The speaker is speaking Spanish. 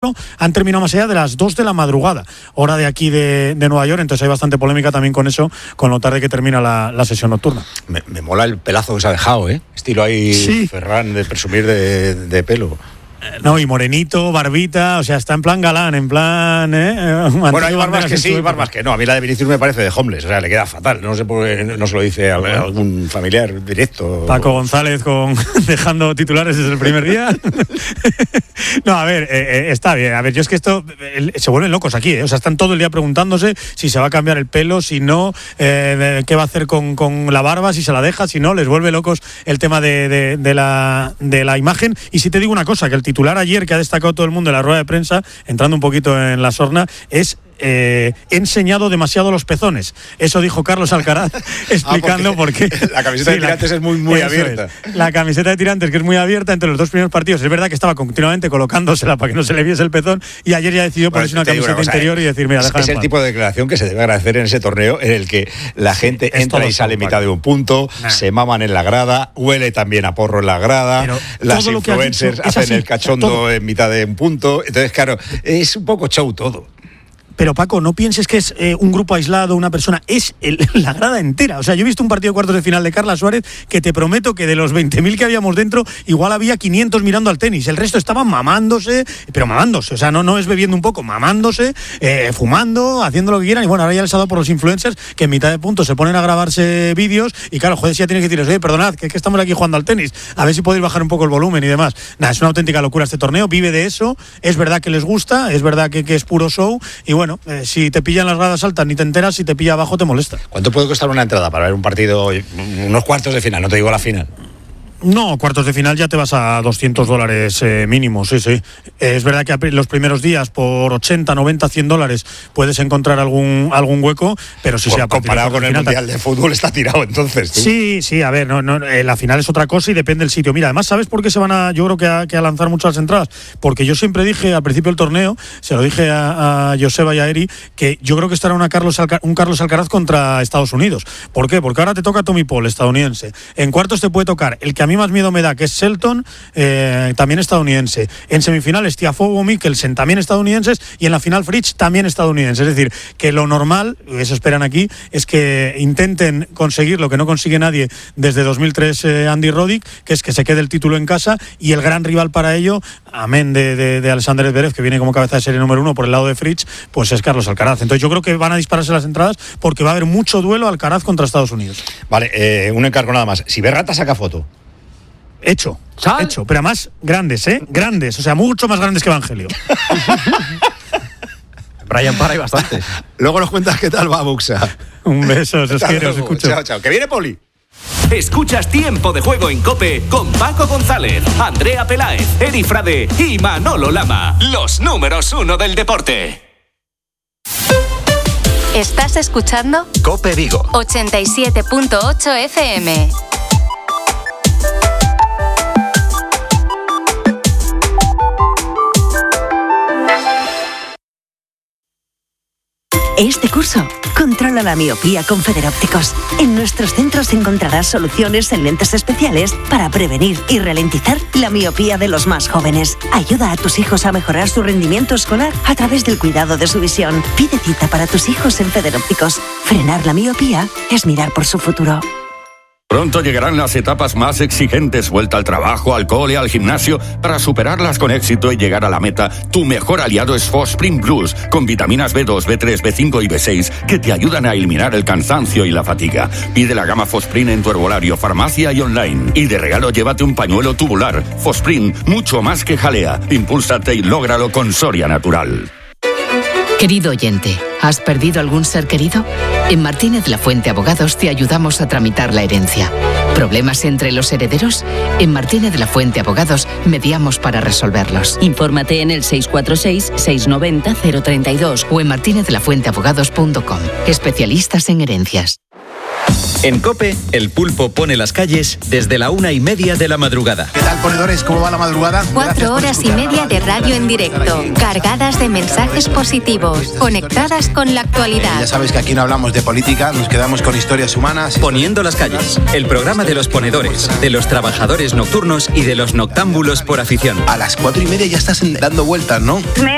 han terminado más allá de las 2 de la madrugada, hora de aquí de Nueva York, entonces hay bastante polémica también con eso, con lo tarde que termina la sesión nocturna. Me mola el pelazo que se ha dejado, estilo ahí sí. Ferran, de presumir de pelo. No, y morenito, barbita, o sea, está en plan galán, en plan... Bueno, hay barbas que sí, hay barbas que no. A mí la de Vinicius me parece de homeless, o sea, le queda fatal. No sé por qué no se lo dice a algún familiar directo. Paco González dejando titulares desde el primer día. No, a ver, está bien. A ver, yo es que esto... se vuelven locos aquí, O sea, están todo el día preguntándose si se va a cambiar el pelo, si no, qué va a hacer con la barba, si se la deja, si no. Les vuelve locos el tema de la imagen. Y si te digo una cosa, que el titular ayer que ha destacado todo el mundo en la rueda de prensa, entrando un poquito en la sorna, es he enseñado demasiado los pezones. Eso dijo Carlos Alcaraz explicando por qué. La camiseta de tirantes es muy abierta. La camiseta de tirantes, que es muy abierta entre los dos primeros partidos. Es verdad que estaba continuamente colocándosela para que no se le viese el pezón, y ayer ya decidió ponerse una camiseta interior y decir, mira, déjame. Es el tipo de declaración que se debe agradecer en ese torneo, en el que la gente entra y sale en mitad de un punto, se maman en la grada, huele también a porro en la grada, pero las influencers hacen el cachondo en mitad de un punto. Entonces, claro, es un poco show todo. Pero Paco, no pienses que es un grupo aislado, una persona, es la grada entera. O sea, yo he visto un partido de cuartos de final de Carla Suárez que te prometo que de los 20.000 que habíamos dentro, igual había 500 mirando al tenis. El resto estaban mamándose, pero mamándose. O sea, no es bebiendo un poco, mamándose, fumando, haciendo lo que quieran. Y bueno, ahora ya les ha dado por los influencers que en mitad de punto se ponen a grabarse vídeos y claro, joder, si ya tienes que decirles, perdonad, que es que estamos aquí jugando al tenis, a ver si podéis bajar un poco el volumen y demás. Nada, es una auténtica locura este torneo, vive de eso, es verdad que les gusta, es verdad que es puro show y bueno, si te pillan las gradas altas ni te enteras, si te pilla abajo te molesta. ¿Cuánto puede costar una entrada para ver un partido, unos cuartos de final, no te digo la final? No, cuartos de final ya te vas a $200 mínimo, sí. Es verdad que los primeros días por 80, 90, $100 puedes encontrar algún hueco, pero si se ha comparado con el Mundial de Fútbol está tirado entonces. ¿Tú? Sí, a ver, la final es otra cosa y depende del sitio. Mira, además, ¿sabes por qué se van yo creo que a lanzar muchas entradas? Porque yo siempre dije al principio del torneo, se lo dije a Joseba y a Eri, que yo creo que estará un Carlos Alcaraz contra Estados Unidos. ¿Por qué? Porque ahora te toca Tommy Paul, estadounidense. En cuartos te puede tocar el que a mí más miedo me da, que es Shelton, también estadounidense. En semifinales Tiafoe, Mikkelsen, también estadounidenses, y en la final Fritz, también estadounidense. Es decir, que lo normal, eso esperan aquí, es que intenten conseguir lo que no consigue nadie desde 2003 Andy Roddick, que es que se quede el título en casa, y el gran rival para ello, amén de Alexander Zverev, que viene como cabeza de serie número 1 por el lado de Fritz, pues es Carlos Alcaraz. Entonces yo creo que van a dispararse las entradas porque va a haber mucho duelo Alcaraz contra Estados Unidos. Vale, un encargo nada más. Si Berrata saca foto. Hecho, pero además grandes, grandes, o sea, mucho más grandes que Evangelio. Brian Parra hay bastante. Luego nos cuentas qué tal va Buxa. Un beso, os quiero, os escucho. Chao. Que viene Poli. Escuchas Tiempo de Juego en COPE con Paco González, Andrea Peláez, Eri Frade y Manolo Lama. Los números 1 del deporte. ¿Estás escuchando? COPE Vigo 87.8 FM. Este curso, controla la miopía con Federópticos. En nuestros centros encontrarás soluciones en lentes especiales para prevenir y ralentizar la miopía de los más jóvenes. Ayuda a tus hijos a mejorar su rendimiento escolar a través del cuidado de su visión. Pide cita para tus hijos en Federópticos. Frenar la miopía es mirar por su futuro. Pronto llegarán las etapas más exigentes, vuelta al trabajo, al cole, al gimnasio. Para superarlas con éxito y llegar a la meta, tu mejor aliado es Fosprin Plus, con vitaminas B2, B3, B5 y B6, que te ayudan a eliminar el cansancio y la fatiga. Pide la gama Fosprin en tu herbolario, farmacia y online. Y de regalo llévate un pañuelo tubular. Fosprin, mucho más que jalea. Impúlsate y lógralo con Soria Natural. Querido oyente, ¿has perdido algún ser querido? En Martínez La Fuente Abogados te ayudamos a tramitar la herencia. ¿Problemas entre los herederos? En Martínez La Fuente Abogados mediamos para resolverlos. Infórmate en el 646-690-032 o en martinezlafuenteabogados.com. Especialistas en herencias. En COPE, el pulpo pone las calles desde la 1:30 de la madrugada. ¿Qué tal, ponedores? ¿Cómo va la madrugada? 4 horas y media de radio en directo, cargadas de mensajes positivos, conectadas con la actualidad. Ya sabes que aquí no hablamos de política, nos quedamos con historias humanas. Poniendo las calles, el programa de los ponedores, de los trabajadores nocturnos y de los noctámbulos por afición. A las 4:30 ya estás dando vueltas, ¿no?